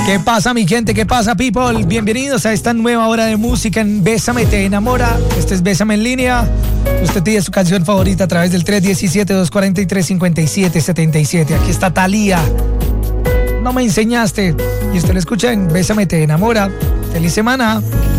¿Qué pasa, mi gente? ¿Qué pasa, people? Bienvenidos a esta nueva hora de música en Bésame Te Enamora. Este es Bésame en Línea. Usted pide su canción favorita a través del 317-243-5777. Aquí está Thalía. No me enseñaste. Y usted lo escucha en Bésame Te Enamora. ¡Feliz semana!